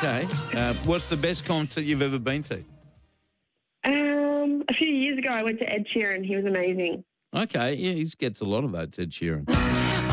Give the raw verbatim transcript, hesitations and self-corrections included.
Okay. Uh, what's the best concert you've ever been to? Um, a few years ago, I went to Ed Sheeran. He was amazing. Okay. Yeah, he gets a lot of votes, Ed Sheeran.